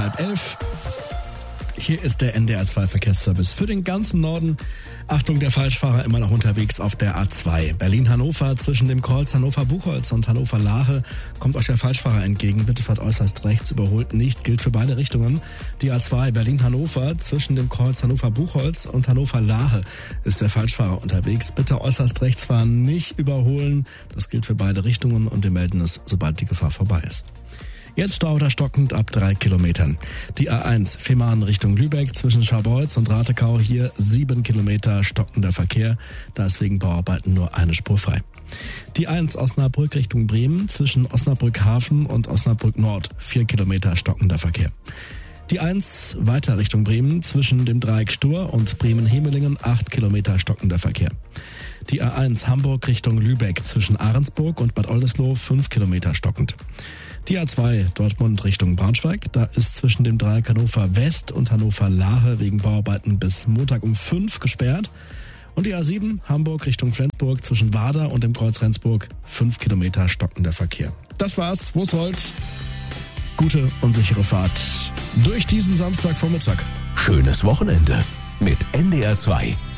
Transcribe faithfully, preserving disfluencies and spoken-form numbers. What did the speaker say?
halb elf. Hier ist der N D R zwei Verkehrsservice für den ganzen Norden. Achtung, der Falschfahrer immer noch unterwegs auf der A zwei. Berlin-Hannover zwischen dem Kreuz Hannover-Buchholz und Hannover-Lahe kommt euch der Falschfahrer entgegen. Bitte fahrt äußerst rechts, überholt nicht, gilt für beide Richtungen. Die A zwei Berlin-Hannover zwischen dem Kreuz Hannover-Buchholz und Hannover-Lahe ist der Falschfahrer unterwegs. Bitte äußerst rechts fahren, nicht überholen. Das gilt für beide Richtungen und wir melden es, sobald die Gefahr vorbei ist. Jetzt Stau oder stockend ab drei Kilometern. Die A eins Fehmarn Richtung Lübeck zwischen Scharbeutz und Ratekau, hier sieben Kilometer stockender Verkehr. Da ist wegen Bauarbeiten nur eine Spur frei. Die eins Osnabrück Richtung Bremen zwischen Osnabrück Hafen und Osnabrück Nord, vier Kilometer stockender Verkehr. Die eins weiter Richtung Bremen zwischen dem Dreieck Stur und Bremen-Hemelingen, acht Kilometer stockender Verkehr. Die A eins Hamburg Richtung Lübeck zwischen Ahrensburg und Bad Oldesloe, fünf Kilometer stockend. Die A zwei Dortmund Richtung Braunschweig, da ist zwischen dem Dreieck Hannover West und Hannover Lahe wegen Bauarbeiten bis Montag um fünf gesperrt. Und die A sieben Hamburg Richtung Flensburg zwischen Wader und dem Kreuz Rendsburg, fünf Kilometer stockender Verkehr. Das war's, wo's wollt. Gute und sichere Fahrt durch diesen Samstagvormittag. Schönes Wochenende mit N D R zwei.